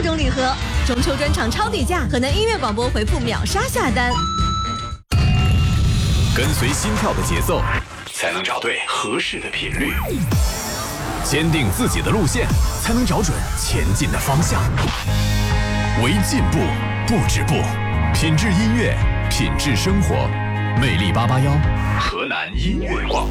种礼盒，中秋专场超低价，河南音乐广播回复秒杀下单。 跟随心跳的节奏，才能找对合适的频率；坚定自己的路线，才能找准前进的方向。为进步不止步，品质音乐，品质生活。魅力881，河南音乐广播。